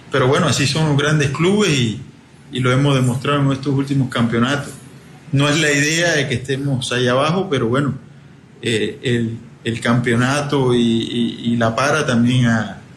pero bueno, así son los grandes clubes y lo hemos demostrado en estos últimos campeonatos. No es la idea de que estemos ahí abajo, pero bueno, el campeonato y la para también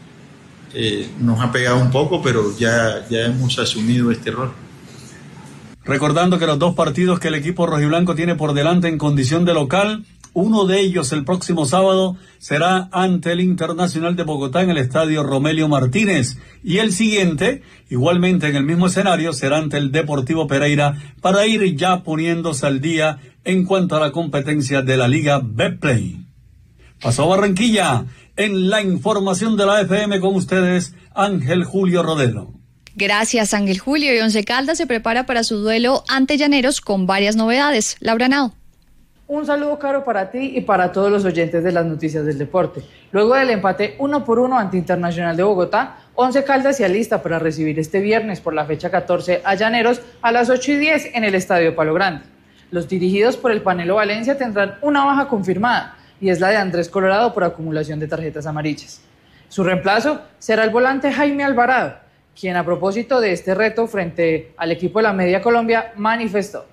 nos ha pegado un poco, pero ya hemos asumido este rol. Recordando que los 2 partidos que el equipo rojiblanco tiene por delante en condición de local, uno de ellos el próximo sábado será ante el Internacional de Bogotá en el estadio Romelio Martínez, y el siguiente, igualmente en el mismo escenario, será ante el Deportivo Pereira, para ir ya poniéndose al día en cuanto a la competencia de la Liga Betplay. Pasó Barranquilla, en la información de la FM con ustedes, Ángel Julio Rodelo. Gracias, Ángel Julio. Y Once Caldas se prepara para su duelo ante Llaneros con varias novedades. Laura Nao. Un saludo, Caro, para ti y para todos los oyentes de las noticias del deporte. Luego del empate 1-1 ante Internacional de Bogotá, Once Caldas se alista para recibir este viernes por la fecha 14 a Llaneros a las 8:10 en el Estadio Palo Grande. Los dirigidos por el Panelo Valencia tendrán una baja confirmada, y es la de Andrés Colorado por acumulación de tarjetas amarillas. Su reemplazo será el volante Jaime Alvarado, quien a propósito de este reto frente al equipo de la Media Colombia manifestó.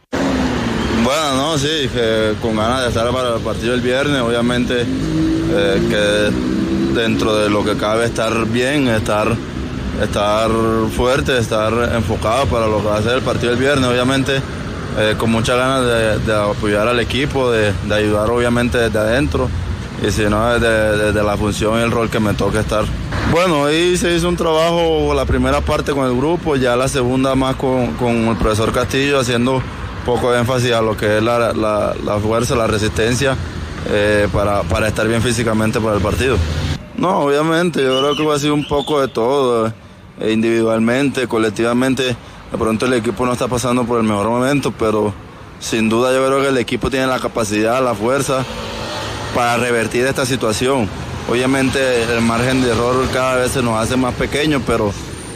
Bueno, no, sí, que con ganas de estar para el partido del viernes, obviamente que dentro de lo que cabe estar bien, estar fuerte, estar enfocado para lo que va a ser el partido del viernes, obviamente con muchas ganas de apoyar al equipo, de ayudar obviamente desde adentro, y si no desde la función y el rol que me toca estar. Bueno, ahí se hizo un trabajo, la primera parte con el grupo, ya la segunda más con el profesor Castillo, haciendo un poco de énfasis a lo que es la fuerza, la resistencia, para estar bien físicamente para el partido. No, obviamente, yo creo que va a ser un poco de todo, individualmente, colectivamente. De pronto el equipo no está pasando por el mejor momento, pero sin duda yo creo que el equipo tiene la capacidad, la fuerza para revertir esta situación. Obviamente el margen de error cada vez se nos hace más pequeño, pero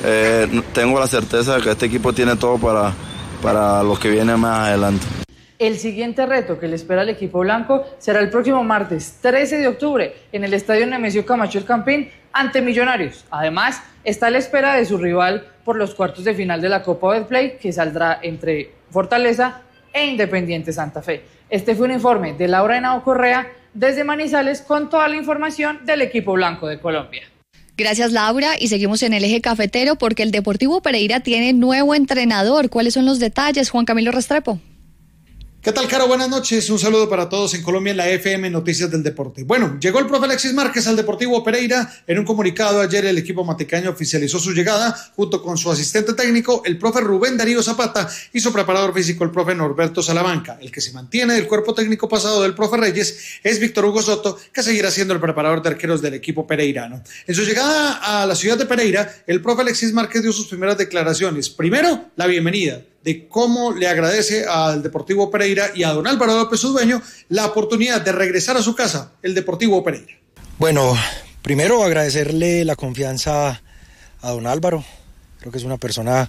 tengo la certeza de que este equipo tiene todo para lo que viene más adelante. El siguiente reto que le espera al equipo blanco será el próximo martes 13 de octubre en el Estadio Nemesio Camacho El Campín ante Millonarios. Además, está a la espera de su rival por los cuartos de final de la Copa Betplay, que saldrá entre Fortaleza e Independiente Santa Fe. Este fue un informe de Laura Henao Correa desde Manizales con toda la información del equipo blanco de Colombia. Gracias, Laura, y seguimos en el eje cafetero porque el Deportivo Pereira tiene nuevo entrenador. ¿Cuáles son los detalles, Juan Camilo Restrepo? ¿Qué tal, Caro? Buenas noches. Un saludo para todos en Colombia en la FM Noticias del Deporte. Bueno, llegó el profe Alexis Márquez al Deportivo Pereira. En un comunicado ayer el equipo matecaño oficializó su llegada junto con su asistente técnico, el profe Rubén Darío Zapata, y su preparador físico, el profe Norberto Salamanca. El que se mantiene del cuerpo técnico pasado del profe Reyes es Víctor Hugo Soto, que seguirá siendo el preparador de arqueros del equipo pereirano. En su llegada a la ciudad de Pereira, el profe Alexis Márquez dio sus primeras declaraciones. Primero, la bienvenida, de cómo le agradece al Deportivo Pereira y a don Álvaro López, su dueño, la oportunidad de regresar a su casa, el Deportivo Pereira. Bueno, primero agradecerle la confianza a don Álvaro. Creo que es una persona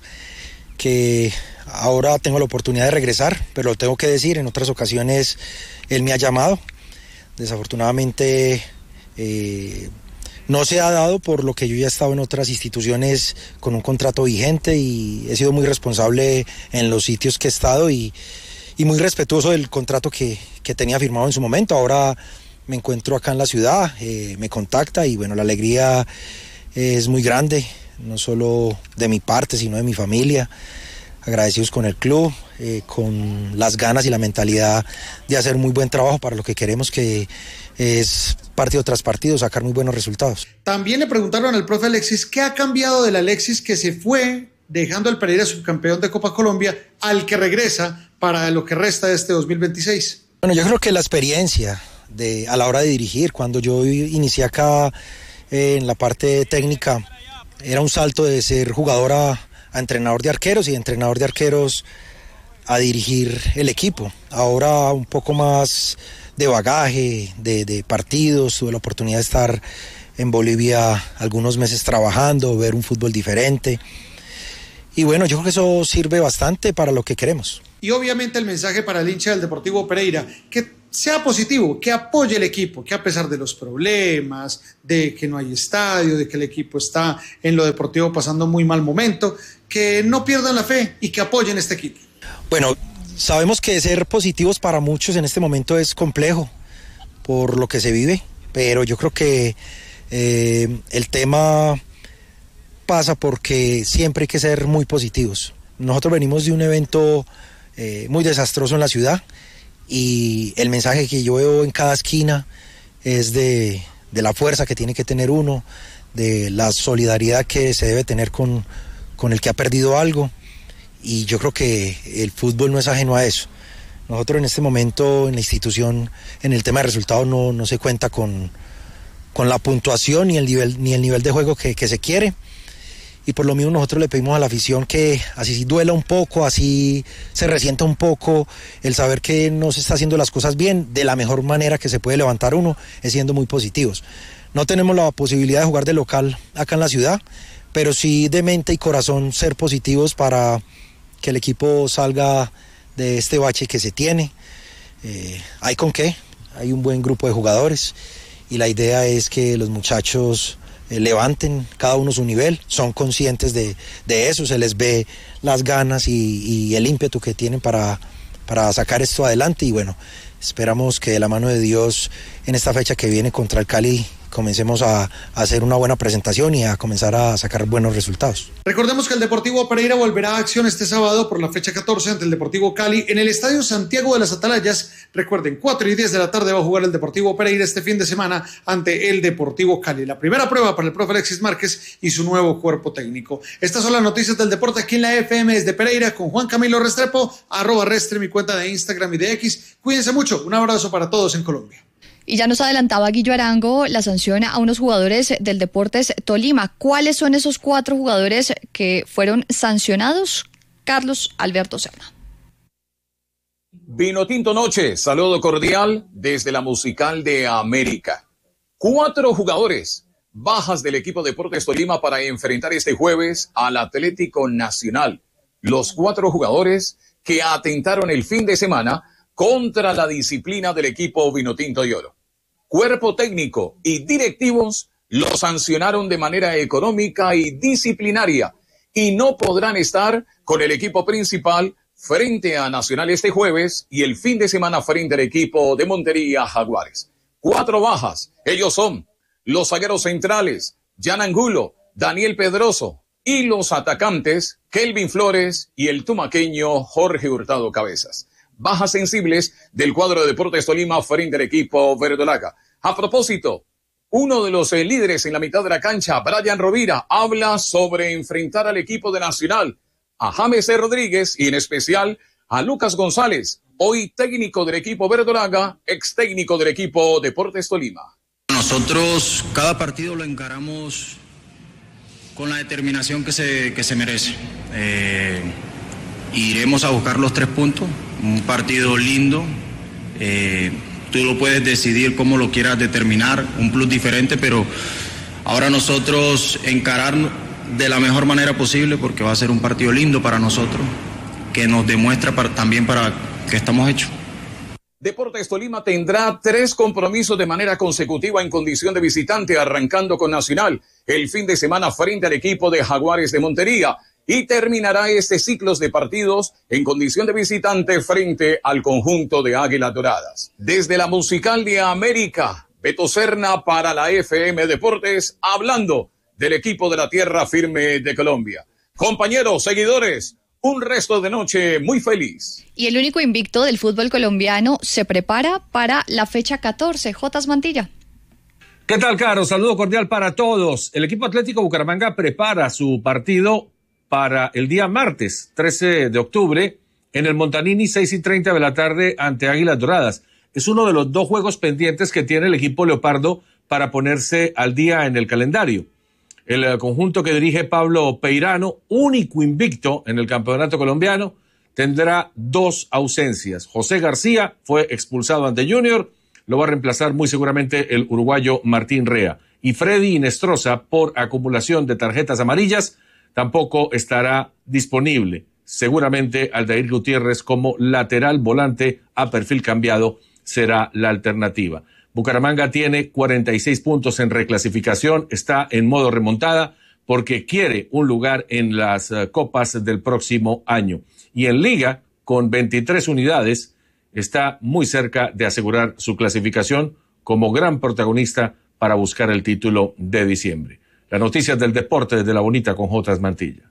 que ahora tengo la oportunidad de regresar, pero lo tengo que decir, en otras ocasiones él me ha llamado. Desafortunadamente no se ha dado, por lo que yo ya he estado en otras instituciones con un contrato vigente y he sido muy responsable en los sitios que he estado y muy respetuoso del contrato que tenía firmado en su momento. Ahora me encuentro acá en la ciudad, me contacta y bueno, la alegría es muy grande, no solo de mi parte, sino de mi familia. Agradecidos con el club, con las ganas y la mentalidad de hacer muy buen trabajo para lo que queremos, que es partido tras partido sacar muy buenos resultados. También le preguntaron al profe Alexis qué ha cambiado del Alexis que se fue dejando al Pereira subcampeón de Copa Colombia al que regresa para lo que resta de este 2026. Bueno, yo creo que la experiencia a la hora de dirigir, cuando yo inicié acá en la parte técnica, era un salto de ser jugador a entrenador de arqueros y de entrenador de arqueros a dirigir el equipo. Ahora un poco más de bagaje, de partidos, tuve la oportunidad de estar en Bolivia algunos meses trabajando, ver un fútbol diferente. Y bueno, yo creo que eso sirve bastante para lo que queremos. Y obviamente el mensaje para el hincha del Deportivo Pereira, que sea positivo, que apoye el equipo, que a pesar de los problemas, de que no hay estadio, de que el equipo está en lo deportivo pasando muy mal momento, que no pierdan la fe y que apoyen este equipo. Bueno, sabemos que ser positivos para muchos en este momento es complejo por lo que se vive, pero yo creo que el tema pasa porque siempre hay que ser muy positivos. Nosotros venimos de un evento muy desastroso en la ciudad y el mensaje que yo veo en cada esquina es de la fuerza que tiene que tener uno, de la solidaridad que se debe tener con el que ha perdido algo, y yo creo que el fútbol no es ajeno a eso. Nosotros en este momento en la institución, en el tema de resultados, no se cuenta con la puntuación ni el nivel de juego que se quiere, y por lo mismo nosotros le pedimos a la afición que así duela un poco, así se resienta un poco el saber que no se está haciendo las cosas bien, de la mejor manera que se puede levantar uno es siendo muy positivos. No tenemos la posibilidad de jugar de local acá en la ciudad, pero sí de mente y corazón ser positivos para que el equipo salga de este bache que se tiene. Hay con qué, hay un buen grupo de jugadores y la idea es que los muchachos levanten cada uno su nivel, son conscientes de eso, se les ve las ganas y el ímpetu que tienen para sacar esto adelante, y bueno, esperamos que de la mano de Dios en esta fecha que viene contra el Cali comencemos a hacer una buena presentación y a comenzar a sacar buenos resultados. Recordemos que el Deportivo Pereira volverá a acción este sábado por la fecha 14 ante el Deportivo Cali en el Estadio Santiago de las Atalayas. Recuerden, 4:10 de la tarde va a jugar el Deportivo Pereira este fin de semana ante el Deportivo Cali. La primera prueba para el profe Alexis Márquez y su nuevo cuerpo técnico. Estas son las noticias del deporte aquí en la FM desde Pereira con Juan Camilo Restrepo, @Restre, mi cuenta de Instagram y de X. Cuídense mucho, un abrazo para todos en Colombia. Y ya nos adelantaba Guillo Arango la sanción a unos jugadores del Deportes Tolima. ¿Cuáles son esos 4 jugadores que fueron sancionados? Carlos Alberto Serna. Vinotinto Noche, saludo cordial desde la Musical de América. 4 jugadores bajas del equipo Deportes Tolima para enfrentar este jueves al Atlético Nacional. Los 4 jugadores que atentaron el fin de semana contra la disciplina del equipo Vinotinto y Oro. Cuerpo técnico y directivos lo sancionaron de manera económica y disciplinaria y no podrán estar con el equipo principal frente a Nacional este jueves y el fin de semana frente al equipo de Montería Jaguares. 4 bajas, ellos son los zagueros centrales, Jan Angulo, Daniel Pedroso, y los atacantes, Kelvin Flores y el tumaqueño Jorge Hurtado Cabezas. Bajas sensibles del cuadro de Deportes Tolima frente al equipo verdolaga. A propósito, uno de los líderes en la mitad de la cancha, Brian Rovira, habla sobre enfrentar al equipo de Nacional, a James Rodríguez y en especial a Lucas González, hoy técnico del equipo verdolaga, ex técnico del equipo Deportes Tolima. Nosotros cada partido lo encaramos con la determinación que se merece. Iremos a buscar los 3 puntos, un partido lindo, tú lo puedes decidir cómo lo quieras determinar, un plus diferente, pero ahora nosotros encarar de la mejor manera posible porque va a ser un partido lindo para nosotros, que nos demuestra también para que estamos hechos. Deportes Tolima tendrá 3 compromisos de manera consecutiva en condición de visitante, arrancando con Nacional el fin de semana frente al equipo de Jaguares de Montería, y terminará este ciclo de partidos en condición de visitante frente al conjunto de Águilas Doradas. Desde la Musical de América, Beto Serna para la FM Deportes, hablando del equipo de la tierra firme de Colombia. Compañeros, seguidores, un resto de noche muy feliz. Y el único invicto del fútbol colombiano se prepara para la fecha 14. Jotas Mantilla. ¿Qué tal, Caro? Saludo cordial para todos. El equipo Atlético Bucaramanga prepara su partido para el día martes 13 de octubre en el Montanini, 6:30 de la tarde ante Águilas Doradas. Es uno de los 2 juegos pendientes que tiene el equipo Leopardo para ponerse al día en el calendario. El conjunto que dirige Pablo Peirano, único invicto en el campeonato colombiano, tendrá 2 ausencias. José García fue expulsado ante Junior, lo va a reemplazar muy seguramente el uruguayo Martín Rea. Y Freddy Inestrosa, por acumulación de tarjetas amarillas, tampoco estará disponible. Seguramente Aldair Gutiérrez como lateral volante a perfil cambiado será la alternativa. Bucaramanga tiene 46 puntos en reclasificación, está en modo remontada porque quiere un lugar en las copas del próximo año. Y en Liga, con 23 unidades, está muy cerca de asegurar su clasificación como gran protagonista para buscar el título de diciembre. Las noticias del deporte desde La Bonita con Jotas Mantilla.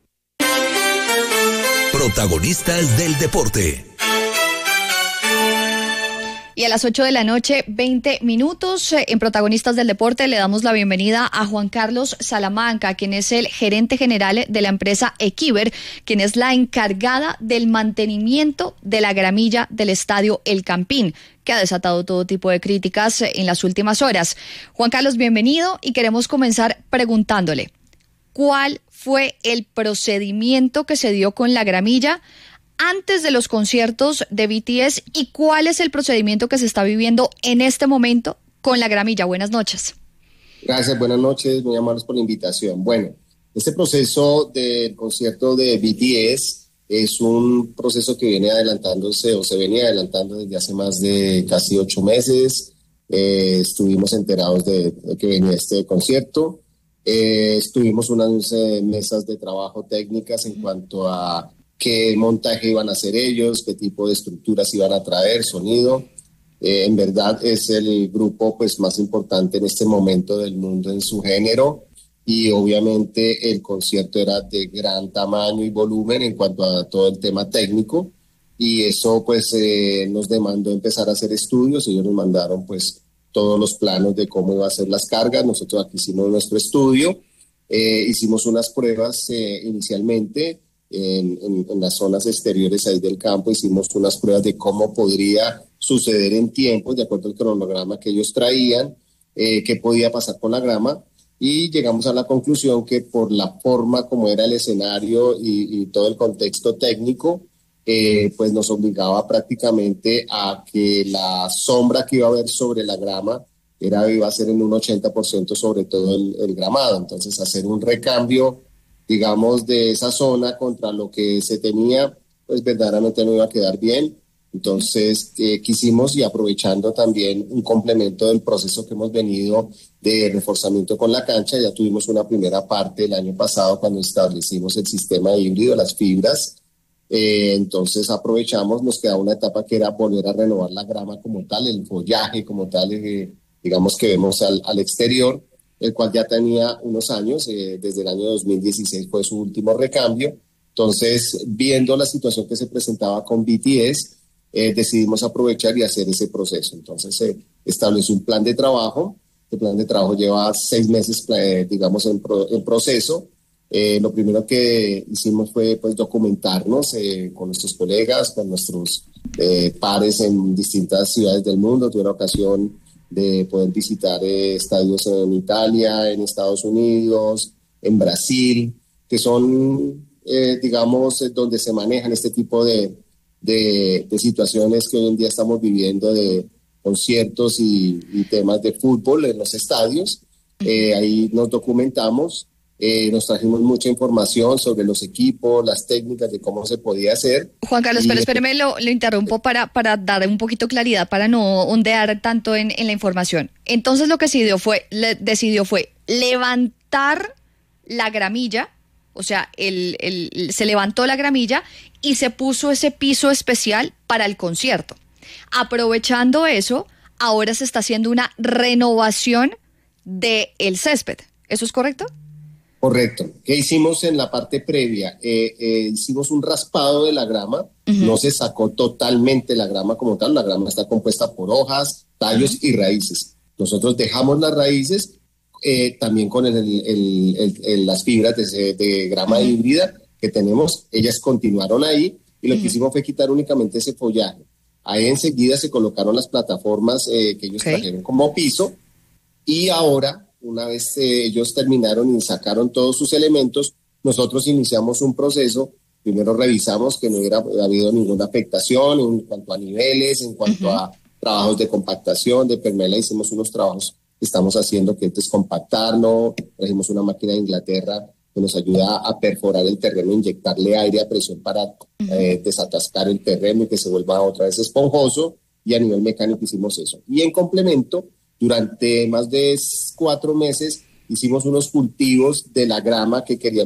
Protagonistas del deporte. Y a las 8 de la noche, 20 minutos, en Protagonistas del Deporte le damos la bienvenida a Juan Carlos Salamanca, quien es el gerente general de la empresa Equiver, quien es la encargada del mantenimiento de la gramilla del estadio El Campín, que ha desatado todo tipo de críticas en las últimas horas. Juan Carlos, bienvenido, y queremos comenzar preguntándole, ¿cuál fue el procedimiento que se dio con la gramilla antes de los conciertos de BTS y cuál es el procedimiento que se está viviendo en este momento con la gramilla? Buenas noches. Gracias, buenas noches, muy amables por la invitación. Bueno, este proceso del concierto de BTS es un proceso que viene adelantándose o se venía adelantando desde hace más de casi 8 meses. Estuvimos enterados de que venía este concierto. Estuvimos unas mesas de trabajo técnicas en cuanto a qué montaje iban a hacer ellos, qué tipo de estructuras iban a traer, sonido. En verdad es el grupo pues más importante en este momento del mundo en su género, y obviamente el concierto era de gran tamaño y volumen en cuanto a todo el tema técnico, y eso pues nos demandó empezar a hacer estudios. Ellos nos mandaron pues todos los planos de cómo iban a ser las cargas. Nosotros aquí hicimos nuestro estudio, hicimos unas pruebas inicialmente en las zonas exteriores ahí del campo. Hicimos unas pruebas de cómo podría suceder en tiempo, de acuerdo al cronograma que ellos traían, qué podía pasar con la grama, y llegamos a la conclusión que por la forma como era el escenario y todo el contexto técnico, pues nos obligaba prácticamente a que la sombra que iba a haber sobre la grama iba a ser en un 80% sobre todo el gramado. Entonces hacer un recambio, digamos, de esa zona contra lo que se tenía, pues verdaderamente no iba a quedar bien. Entonces quisimos, y aprovechando también un complemento del proceso que hemos venido de reforzamiento con la cancha, ya tuvimos una primera parte el año pasado cuando establecimos el sistema híbrido, las fibras. Entonces aprovechamos, nos quedaba una etapa que era volver a renovar la grama como tal, el follaje como tal, digamos, que vemos al exterior, el cual ya tenía unos años, desde el año 2016 fue su último recambio. Entonces, viendo la situación que se presentaba con BTS, decidimos aprovechar y hacer ese proceso. Entonces, se estableció un plan de trabajo. El plan de trabajo lleva 6 meses, digamos, en proceso. Lo primero que hicimos fue pues documentarnos con nuestros colegas, con nuestros pares en distintas ciudades del mundo. Tuve la ocasión de poder visitar estadios en Italia, en Estados Unidos, en Brasil, que son, digamos, donde se manejan este tipo de situaciones que hoy en día estamos viviendo, de conciertos y temas de fútbol en los estadios. Ahí nos documentamos, nos trajimos mucha información sobre los equipos, las técnicas de cómo se podía hacer. Juan Carlos, pero espéreme, lo interrumpo para dar un poquito claridad, para no ondear tanto en la información. Entonces lo que decidió fue levantar la gramilla, o sea, se levantó la gramilla y se puso ese piso especial para el concierto. Aprovechando eso, ahora se está haciendo una renovación del césped. ¿Eso es correcto? Correcto. ¿Qué hicimos en la parte previa? Hicimos un raspado de la grama. No se sacó totalmente la grama como tal. La grama está compuesta por hojas, tallos y raíces. Nosotros dejamos las raíces también con las fibras de grama híbrida que tenemos. Ellas continuaron ahí, y lo que hicimos fue quitar únicamente ese follaje. Ahí enseguida se colocaron las plataformas que ellos trajeron como piso, y ahora, una vez ellos terminaron y sacaron todos sus elementos, nosotros iniciamos un proceso. Primero revisamos que no hubiera habido ninguna afectación en cuanto a niveles, en cuanto a trabajos de compactación, de permela. Hicimos unos trabajos que estamos haciendo, que es descompactarlo. Trajimos una máquina de Inglaterra que nos ayuda a perforar el terreno, inyectarle aire a presión para desatascar el terreno y que se vuelva otra vez esponjoso. y a nivel mecánico hicimos eso. Y en complemento, durante más de 4 meses hicimos unos cultivos de la grama que queríamos